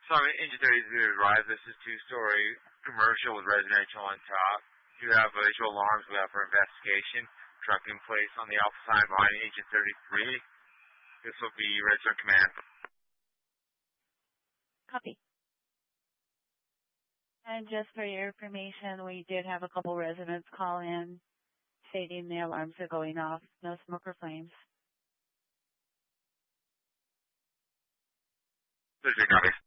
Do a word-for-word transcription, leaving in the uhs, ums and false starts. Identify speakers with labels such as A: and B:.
A: Sorry, Engine thirty-three arrived. This is two-story commercial with residential on top. You have visual alarms we have for investigation. Truck in place on the alpha sign behind Engine thirty-three. This will be registered command.
B: Copy. And just for your information, we did have a couple residents call in stating the alarms are going off. No smoke or flames.
A: This is Copy.